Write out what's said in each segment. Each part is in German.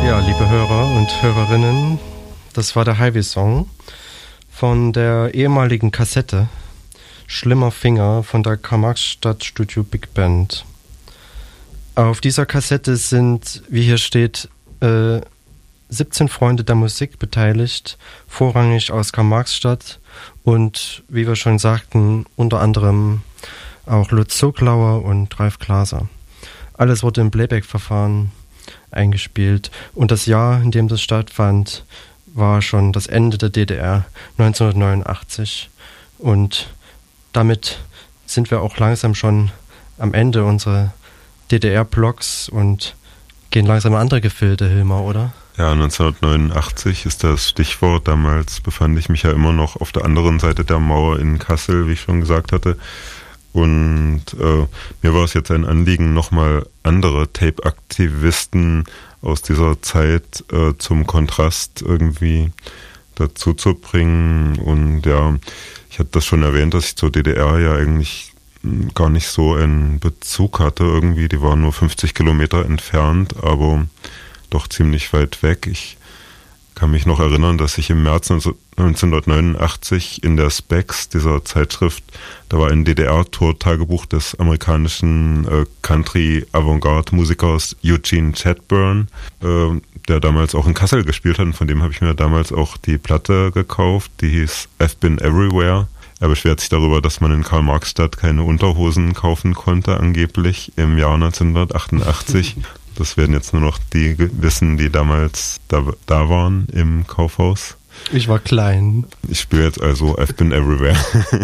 Ja, liebe Hörer und Hörerinnen, das war der Highway-Song von der ehemaligen Kassette Schlimmer Finger von der Karl-Marx-Stadt Studio Big Band. Auf dieser Kassette sind, wie hier steht, 17 Freunde der Musik beteiligt, vorrangig aus Karl-Marx-Stadt und, wie wir schon sagten, unter anderem auch Lutz Soglauer und Ralf Glaser. Alles wurde im Playback-Verfahren eingespielt und das Jahr, in dem das stattfand, war schon das Ende der DDR 1989 und damit sind wir auch langsam schon am Ende unserer DDR-Blogs und gehen langsam in andere Gefilde, Hilmar, oder? Ja, 1989 ist das Stichwort. Damals befand ich mich ja immer noch auf der anderen Seite der Mauer in Kassel, wie ich schon gesagt hatte. Und mir war es jetzt ein Anliegen, nochmal andere Tape-Aktivisten aus dieser Zeit zum Kontrast irgendwie dazu zu bringen. Und ja, ich hatte das schon erwähnt, dass ich zur DDR ja eigentlich gar nicht so einen Bezug hatte irgendwie. Die war nur 50 Kilometer entfernt, aber doch ziemlich weit weg. Ich kann mich noch erinnern, dass ich im März 1989 in der Specs, dieser Zeitschrift, da war ein DDR-Tour-Tagebuch des amerikanischen Country-Avantgarde-Musikers Eugene Chadbourne, der damals auch in Kassel gespielt hat, und von dem habe ich mir damals auch die Platte gekauft, die hieß I've Been Everywhere. Er beschwert sich darüber, dass man in Karl-Marx-Stadt keine Unterhosen kaufen konnte, angeblich im Jahr 1988. Das werden jetzt nur noch die wissen, die damals da waren im Kaufhaus. Ich war klein. Ich spiele jetzt also I've Been Everywhere.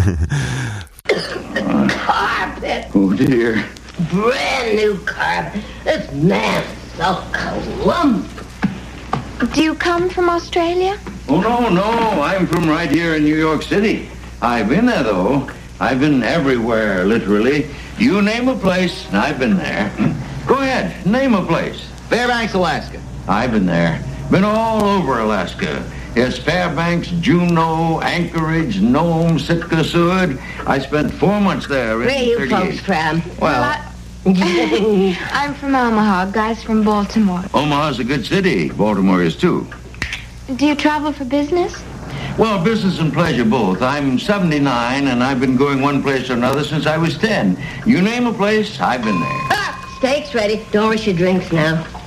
Carpet. Oh dear. Brand new carpet. This man's so clump. Do you come from Australia? Oh, no. I'm from right here in New York City. I've been there, though. I've been everywhere, literally. You name a place, and I've been there. Go ahead, name a place. Fairbanks, Alaska. I've been there. Been all over Alaska. Yes, Fairbanks, Juneau, Anchorage, Nome, Sitka, Seward. I spent 4 months there. Where are you folks from? Well, I'm from Omaha. Guys from Baltimore. Omaha's a good city. Baltimore is, too. Do you travel for business? Well, business and pleasure both. I'm 79, and I've been going one place or another since I was 10. You name a place, I've been there. Steak's ready. Don't rush your drinks now.